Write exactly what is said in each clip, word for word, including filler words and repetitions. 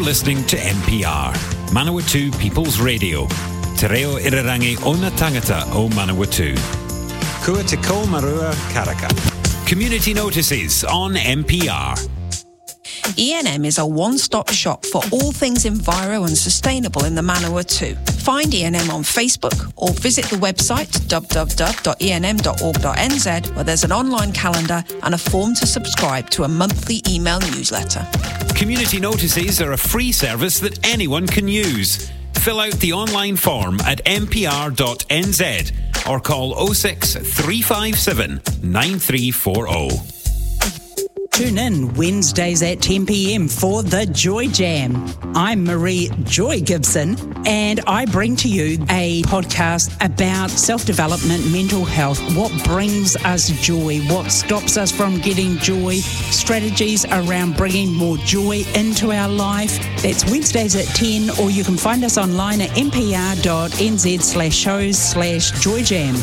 listening to M P R, Manawatu People's Radio. Te reo irarangi o na tangata o Manawatu. Kua te Marua Karaka. Community notices on M P R. E N M is a one-stop shop for all things enviro and sustainable in the Manawatu. Find E N M on Facebook or visit the website w w w dot e n m dot org dot n z where there's an online calendar and a form to subscribe to a monthly email newsletter. Community notices are a free service that anyone can use. Fill out the online form at m p r dot n z or call oh six three five seven nine three four oh. Tune in Wednesdays at ten p.m. for the Joy Jam. I'm Marie Joy Gibson, and I bring to you a podcast about self-development, mental health, what brings us joy, what stops us from getting joy, strategies around bringing more joy into our life. That's Wednesdays at ten, or you can find us online at m p r dot n z slash shows slash joy jam.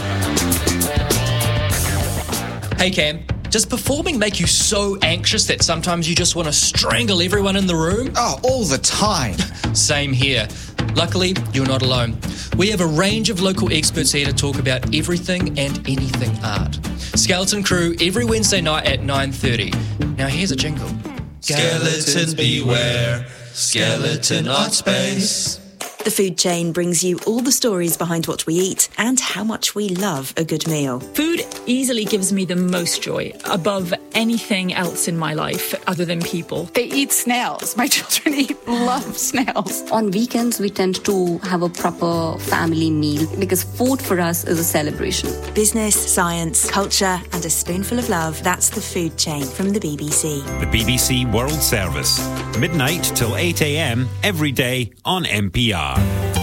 Hey Cam. Does performing make you so anxious that sometimes you just want to strangle everyone in the room? Oh, all the time. Same here. Luckily, you're not alone. We have a range of local experts here to talk about everything and anything art. Skeleton Crew every Wednesday night at nine thirty. Now here's a jingle. Skeletons beware, skeleton art space. The food chain brings you all the stories behind what we eat and how much we love a good meal. Food easily gives me the most joy above anything else in my life other than people. They eat snails. My children eat love snails. On weekends, we tend to have a proper family meal because food for us is a celebration. Business, science, culture and a spoonful of love. That's the food chain from the B B C. The B B C World Service. Midnight till eight a.m. every day on M P R.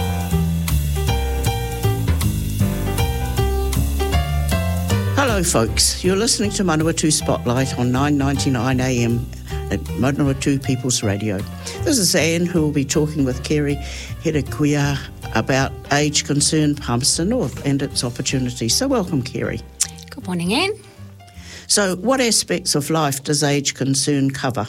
Hello folks, you're listening to Manawatu Spotlight on nine ninety-nine A M at Manawatu People's Radio. This is Anne, who will be talking with Kerry Hedekuia about Age Concern Palmerston North and its opportunities. So welcome, Kerry. Good morning, Anne. So what aspects of life does Age Concern cover?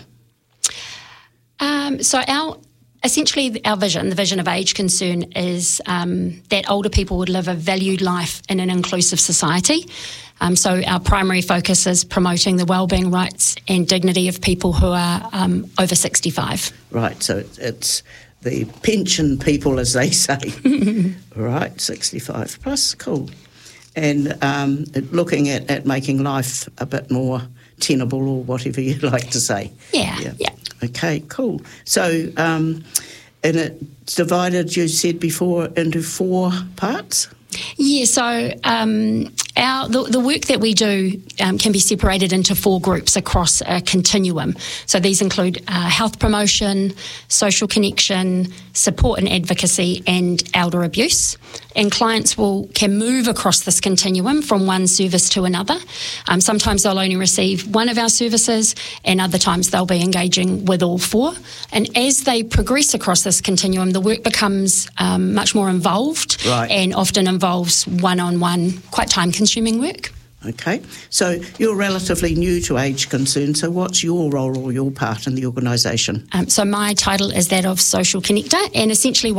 Um, so our Essentially, our vision, the vision of Age Concern, is um, that older people would live a valued life in an inclusive society. Um, so our primary focus is promoting the wellbeing, rights and dignity of people who are um, over sixty-five. Right, so it's the pension people, as they say. Right, sixty-five plus, cool. And um, looking at, at making life a bit more tenable, or whatever you'd like to say. Yeah, yeah. yeah. Okay, cool. So, um, and it's divided, you said before, into four parts? Yeah, so um, our the, the work that we do um, can be separated into four groups across a continuum. So these include uh, health promotion, social connection, support and advocacy, and elder abuse. And clients will can move across this continuum from one service to another. Um, sometimes they'll only receive one of our services, and other times they'll be engaging with all four. And as they progress across this continuum, the work becomes um, much more involved, right. and often involves one-on-one, quite time-consuming work. Okay, so you're relatively new to Age Concern, so what's your role or your part in the organisation? Um, so my title is that of Social Connector, and essentially